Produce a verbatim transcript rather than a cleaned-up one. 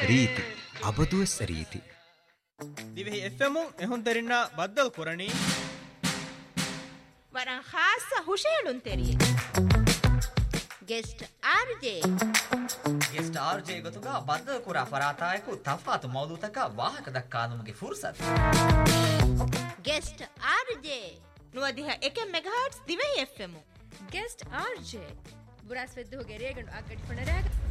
ರೀತಿ ಅಬದುವೆಸ್ ರೀತಿ ದಿವೆಹಿ ಎಫ್ಎಂ ಎಹುನ್ ತರಿನ್ನ ಬದ್ದಲ್ ಕುರಣಿ ವರ ಖಾಸ ಹುಷೇಳುನ್ ತೆರಿಯೆ ಗೆಸ್ಟ್ ಆರ್ಜೆ ಗೆಸ್ಟ್ ಆರ್ಜೆ ಗೊತುಗ ಬದ್ದಲ್ ಕುರ ಫರಾತಾಯಕು ತಫಾತು ಮೌಲೂತಕ ವಾಹಕ ದಕ್ಕಾನುಮಗೆ ಫುರ್ಸತ್ ಗೆಸ್ಟ್ ಆರ್ಜೆ ನುವದಿಹ ಏಕೆ ಮೆಗಾಹರ್ಟ್ಸ್ ದಿವೆಹಿ ಎಫ್ಎಂ ಗೆಸ್ಟ್ ಆರ್ಜೆ ಬುರಾಸ್ ವೆದ್ದು ಹೋಗೆ ರೇಗಂಡು ಅಕ್ಕಡಿ ಫಣರಾಗ